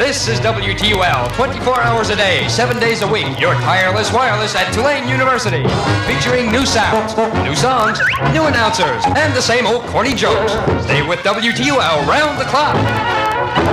This is WTUL, 24 hours a day, 7 days a week, your tireless wireless at Tulane University. Featuring new sounds, new songs, new announcers, and the same old corny jokes. Stay with WTUL round the clock.